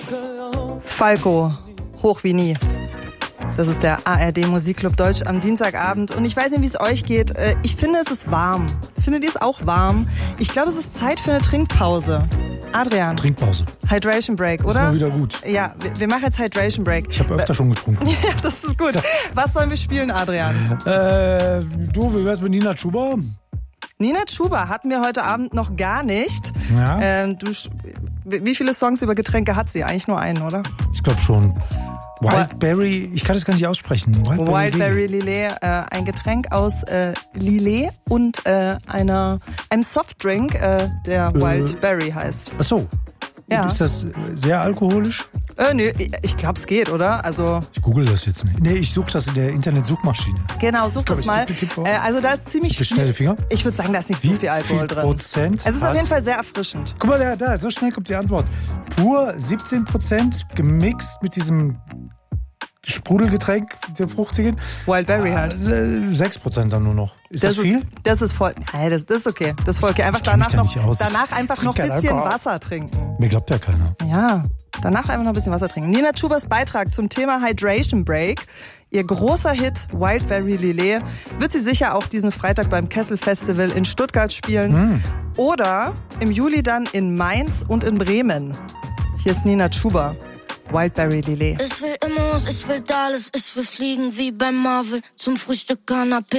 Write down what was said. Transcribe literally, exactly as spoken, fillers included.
Falco, hoch wie nie. Das ist der A R D Musikclub Deutsch am Dienstagabend. Und ich weiß nicht, wie es euch geht. Ich finde, es ist warm. Findet ihr es auch warm? Ich glaube, es ist Zeit für eine Trinkpause. Adrian. Trinkpause. Hydration Break, oder? Ist mal wieder gut. Ja, wir, wir machen jetzt Hydration Break. Ich habe öfter schon getrunken. Ja, das ist gut. Was sollen wir spielen, Adrian? Äh, du, wie wär's mit Nina Chuba? Nina Chuba hatten wir heute Abend noch gar nicht. Ja. Ähm, du, wie viele Songs über Getränke hat sie? Eigentlich nur einen, oder? Ich glaube schon. Wildberry, ich kann das gar nicht aussprechen. Wildberry, Wildberry Lillet, äh, ein Getränk aus äh, Lillet und äh, einer, einem Softdrink, äh, der äh, Wildberry heißt. Ach so. Ja. Ist das sehr alkoholisch? Äh, nö, ich glaube, es geht, oder? Also ich google das jetzt nicht. Nee, ich suche das in der Internetsuchmaschine. Genau, such das mal. äh, also da ist ziemlich viel. Schnelle Finger? Ich würde sagen, da ist nicht so Wie viel Alkohol viel drin. Prozent es ist auf jeden Fall sehr erfrischend. Guck mal, da, da, so schnell kommt die Antwort. Pur siebzehn Prozent gemixt mit diesem Sprudelgetränk, der fruchtigen. Wildberry halt. sechs Prozent dann nur noch. Ist das, das viel? Ist, das ist voll. Nein, das, das ist okay. Das ist voll okay. Einfach danach noch, danach einfach noch ein bisschen Alkohol. Wasser trinken. Mir glaubt ja keiner. Ja, danach einfach noch ein bisschen Wasser trinken. Nina Chubas Beitrag zum Thema Hydration Break. Ihr großer Hit Wildberry Lillet wird sie sicher auch diesen Freitag beim Kessel Festival in Stuttgart spielen. Mm. Oder im Juli dann in Mainz und in Bremen. Hier ist Nina Chuba. Wildberry Lillet. Ich will Immos, ich will Dallas, ich will fliegen wie beim Marvel zum Frühstück Canapé.